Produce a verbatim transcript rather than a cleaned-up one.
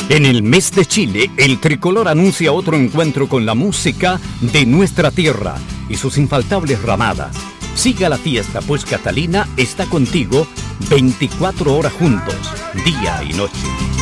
En el mes de Chile, el tricolor anuncia otro encuentro con la música de nuestra tierra y sus infaltables ramadas. Siga la fiesta, pues Catalina está contigo veinticuatro horas juntos, día y noche.